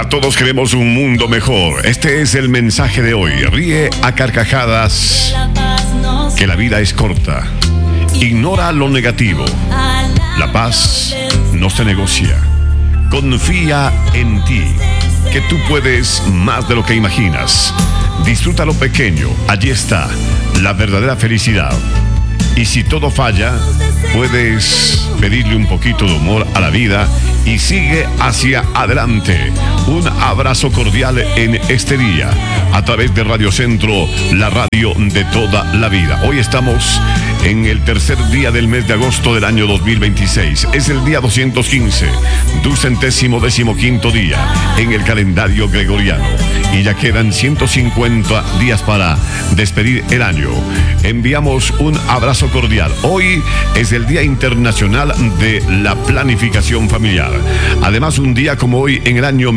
Hola, todos queremos un mundo mejor. Este es el mensaje de hoy. Ríe a carcajadas, que la vida es corta. Ignora lo negativo. La paz no se negocia. Confía en ti, que tú puedes más de lo que imaginas. Disfruta lo pequeño. Allí está la verdadera felicidad. Y si todo falla, puedes pedirle un poquito de humor a la vida y sigue hacia adelante. Un abrazo cordial en este día a través de Radio Centro, la radio de toda la vida. Hoy estamos en el tercer día del mes de agosto del año 2026. Es el día 215, 215º día en el calendario gregoriano. Y ya quedan 150 días para despedir el año. Enviamos un abrazo cordial. Hoy es el Día Internacional de la Planificación Familiar. Además, un día como hoy, en el año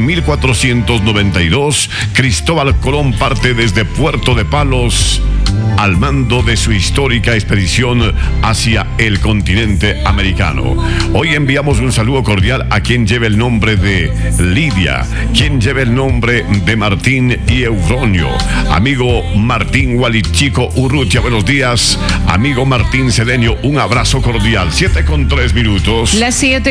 1492, Cristóbal Colón parte desde Puerto de Palos al mando de su histórica expedición hacia el continente americano. Hoy enviamos un saludo cordial a quien lleva el nombre de Lidia, quien lleva el nombre de Martín y Euronio. Amigo Martín Hualichico Urrutia, buenos días. Amigo Martín Cedeño, un abrazo cordial. 7:03. Las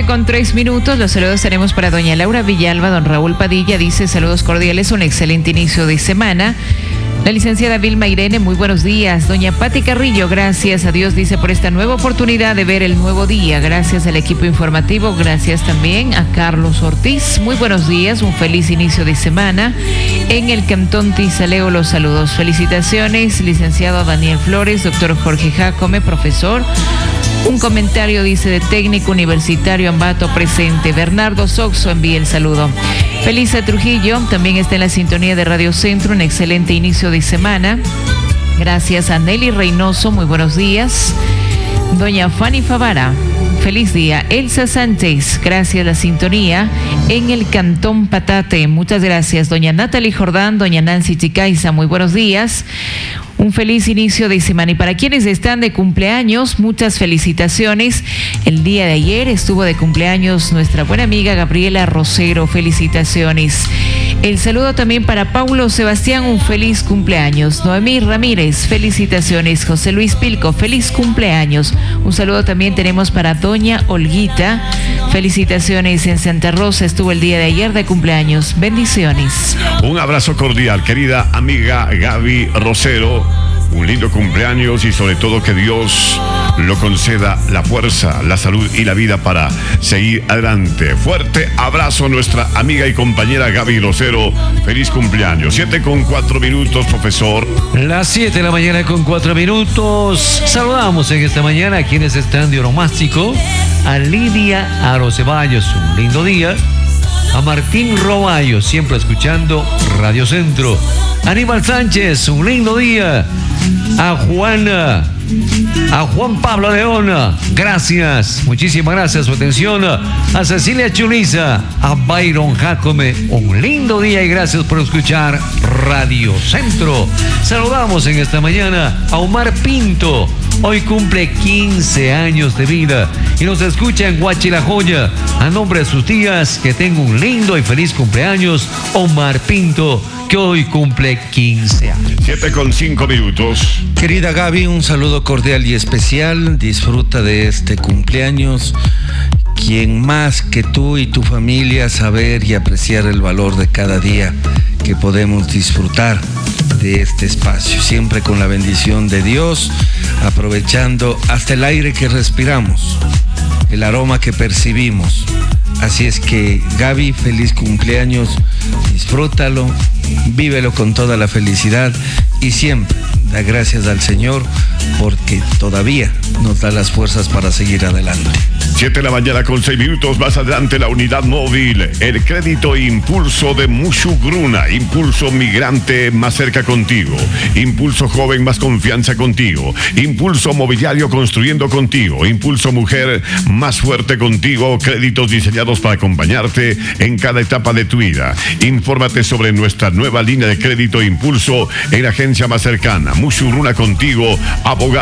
7:03. Los saludos tenemos para doña Laura Villalba. Don Raúl Padilla dice saludos cordiales, un excelente inicio de semana. La licenciada Vilma Irene, muy buenos días. Doña Pati Carrillo, gracias a Dios, dice, por esta nueva oportunidad de ver el nuevo día. Gracias al equipo informativo, gracias también a Carlos Ortiz. Muy buenos días, un feliz inicio de semana. En el Cantón Tizaleo, los saludos. Felicitaciones, licenciado Daniel Flores, doctor Jorge Jacome, profesor. Un comentario dice de técnico universitario Ambato presente. Bernardo Soxo envía el saludo. Felisa Trujillo también está en la sintonía de Radio Centro. Un excelente inicio de semana. Gracias a Nelly Reynoso. Muy buenos días. Doña Fanny Favara. Feliz día. Elsa Sánchez, gracias a la sintonía en el Cantón Patate. Muchas gracias. Doña Natalie Jordán, doña Nancy Chicaiza, muy buenos días. Un feliz inicio de semana. Y para quienes están de cumpleaños, muchas felicitaciones. El día de ayer estuvo de cumpleaños nuestra buena amiga Gabriela Rosero. Felicitaciones. El saludo también para Paulo Sebastián, un feliz cumpleaños. Noemí Ramírez, felicitaciones. José Luis Pilco, feliz cumpleaños. Un saludo también tenemos para doña Olguita. Felicitaciones, en Santa Rosa estuvo el día de ayer de cumpleaños. Bendiciones. Un abrazo cordial, querida amiga Gaby Rosero. Un lindo cumpleaños y sobre todo que Dios lo conceda la fuerza, la salud y la vida para seguir adelante. Fuerte abrazo a nuestra amiga y compañera Gaby Rosero. Feliz cumpleaños. 7:04, profesor. Las 7 de la mañana con 4 minutos. Saludamos en esta mañana a quienes están de onomástico. A Lidia Aroceballos, un lindo día. A Martín Roballo, siempre escuchando Radio Centro. Aníbal Sánchez, un lindo día. A Juana, a Juan Pablo Leona, gracias, muchísimas gracias por su atención. A Cecilia Chuliza, a Byron Jacome, un lindo día y gracias por escuchar Radio Centro. Saludamos en esta mañana a Omar Pinto, hoy cumple 15 años de vida y nos escucha en Huachi La Joya. A nombre de sus tías, que tenga un lindo y feliz cumpleaños, Omar Pinto, que hoy cumple 15 años. 7:05. Querida Gaby, un saludo cordial y especial. Disfruta de este cumpleaños. Quien más que tú y tu familia saber y apreciar el valor de cada día que podemos disfrutar de este espacio, siempre con la bendición de Dios, aprovechando hasta el aire que respiramos, el aroma que percibimos. Así es que, Gaby, feliz cumpleaños, disfrútalo, vívelo con toda la felicidad y siempre da gracias al Señor porque todavía nos da las fuerzas para seguir adelante. 7:06. Más adelante, la unidad móvil, el crédito Impulso de Mushugruna. Impulso migrante más cerca contigo. Impulso joven más confianza contigo. Impulso mobiliario construyendo contigo. Impulso mujer más fuerte contigo. Créditos diseñados para acompañarte en cada etapa de tu vida. Infórmate sobre nuestra nueva línea de crédito Impulso en la agencia más cercana. Mushugruna contigo, abogado